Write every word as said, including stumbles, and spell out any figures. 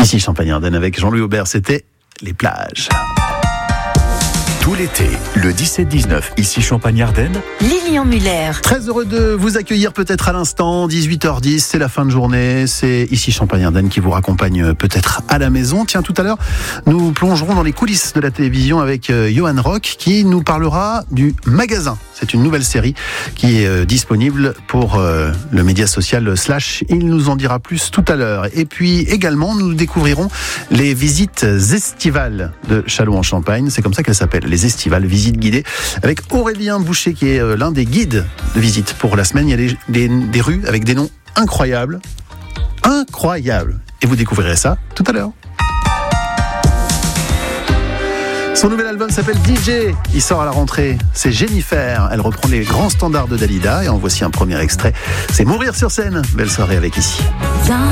Ici Champagne-Ardenne avec Jean-Louis Aubert, c'était Les Plages. Tout l'été, le dix-sept dix-neuf, ici Champagne-Ardenne, Lilian Muller. Très heureux de vous accueillir peut-être à l'instant, dix-huit heures dix, c'est la fin de journée, c'est ici Champagne-Ardenne qui vous raccompagne peut-être à la maison. Tiens, tout à l'heure, nous plongerons dans les coulisses de la télévision avec Johan Rock qui nous parlera du Magasin. C'est une nouvelle série qui est disponible pour euh, le média social Slash. Il nous en dira plus tout à l'heure. Et puis également, nous découvrirons les visites estivales de Châlons-en-Champagne. C'est comme ça qu'elles s'appellent, les estivales, visites guidées, avec Aurélien Boucher qui est euh, l'un des guides de visite pour la semaine. Il y a des, des, des rues avec des noms incroyables. Incroyables. Et vous découvrirez ça tout à l'heure. Son nouvel album s'appelle D J, il sort à la rentrée, c'est Jennifer, elle reprend les grands standards de Dalida et en voici un premier extrait, c'est Mourir sur scène, belle soirée avec Ici.